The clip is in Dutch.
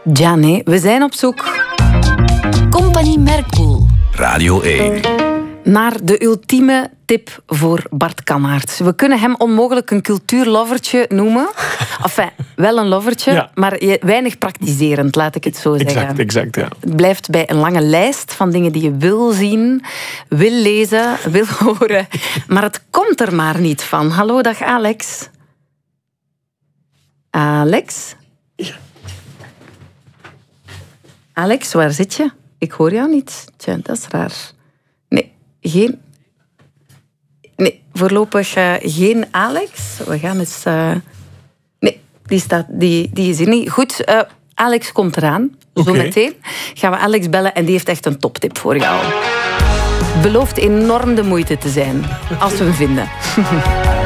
Ja, nee, we zijn op zoek. Compagnie Merkpoel. Radio 1. Naar de ultieme tip voor Bart Kammaerts. We kunnen hem onmogelijk een cultuurlovertje noemen. Enfin, wel een lovertje, Ja. maar weinig praktiserend, laat ik het zo zeggen. Exact, ja. Het blijft bij een lange lijst van dingen die je wil zien, wil lezen, wil horen. Maar het komt er maar niet van. Hallo, dag Alex. Alex? Ja. Alex, waar zit je? Ik hoor jou niet. Tja, dat is raar. Nee, voorlopig geen Alex. We gaan eens... Nee, die is er niet. Goed, Alex komt eraan. Okay. Zometeen gaan we Alex bellen en die heeft echt een toptip voor jou. Belooft enorm de moeite te zijn, als we hem vinden.